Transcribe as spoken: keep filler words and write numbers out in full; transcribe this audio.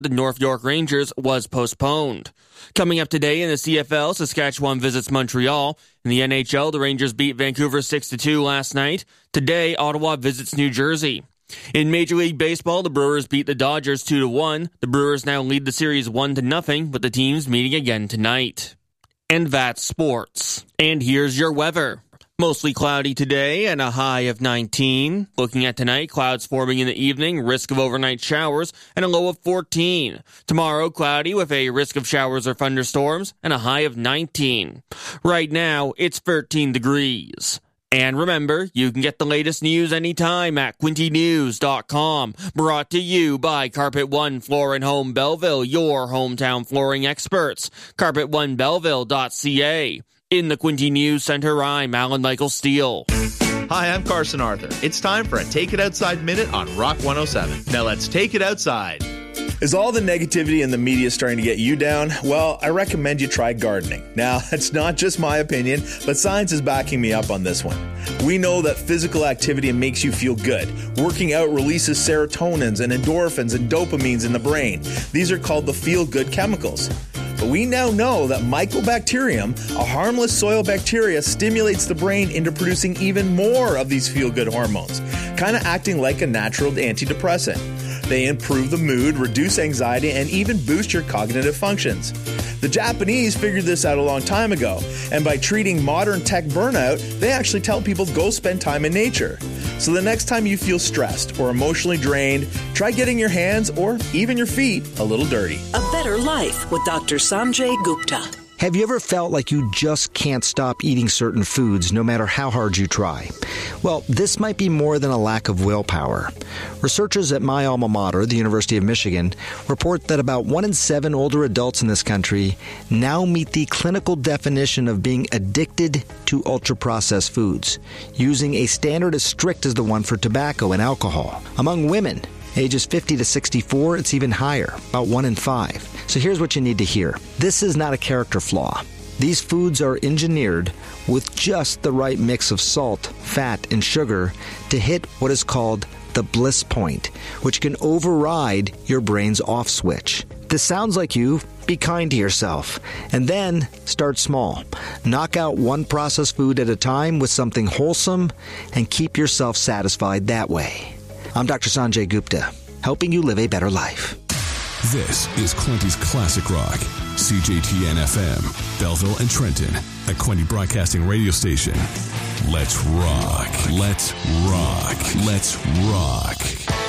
the North York Rangers was postponed. Coming up today in the C F L, Saskatchewan visits Montreal. In the N H L, the Rangers beat Vancouver six to two last night. Today, Ottawa visits New Jersey. In Major League Baseball, the Brewers beat the Dodgers two to one. The Brewers now lead the series one to nothing, with the teams meeting again tonight. And that's sports. And here's your weather. Mostly cloudy today and a high of nineteen. Looking at tonight, clouds forming in the evening, risk of overnight showers, and a low of fourteen. Tomorrow, cloudy with a risk of showers or thunderstorms, and a high of nineteen. Right now, it's thirteen degrees. And remember, you can get the latest news anytime at quinte news dot com. Brought to you by Carpet One Floor and Home Belleville, your hometown flooring experts. carpet one belleville dot c a. In the Quinte News Center, I'm Alan Michael Steele. Hi, I'm Carson Arthur. It's time for a Take It Outside Minute on Rock one oh seven. Now let's take it outside. Is all the negativity in the media starting to get you down? Well, I recommend you try gardening. Now, it's not just my opinion, but science is backing me up on this one. We know that physical activity makes you feel good. Working out releases serotonins and endorphins and dopamines in the brain. These are called the feel-good chemicals. But we now know that Mycobacterium, a harmless soil bacteria, stimulates the brain into producing even more of these feel-good hormones, kind of acting like a natural antidepressant. They improve the mood, reduce anxiety, and even boost your cognitive functions. The Japanese figured this out a long time ago, and by treating modern tech burnout, they actually tell people to go spend time in nature. So the next time you feel stressed or emotionally drained, try getting your hands or even your feet a little dirty. A Better Life with Doctor Sanjay Gupta. Have you ever felt like you just can't stop eating certain foods no matter how hard you try? Well, this might be more than a lack of willpower. Researchers at my alma mater, the University of Michigan, report that about one in seven older adults in this country now meet the clinical definition of being addicted to ultra-processed foods, using a standard as strict as the one for tobacco and alcohol. Among women, ages fifty to sixty-four, it's even higher, about one in five. So here's what you need to hear. This is not a character flaw. These foods are engineered with just the right mix of salt, fat, and sugar to hit what is called the bliss point, which can override your brain's off switch. This sounds like you. Be kind to yourself. And then start small. Knock out one processed food at a time with something wholesome and keep yourself satisfied that way. I'm Doctor Sanjay Gupta, helping you live a better life. This is Quinte's Classic Rock, C J T N F M, Belleville and Trenton, a Quinte Broadcasting radio station. Let's rock. Let's rock. Let's rock.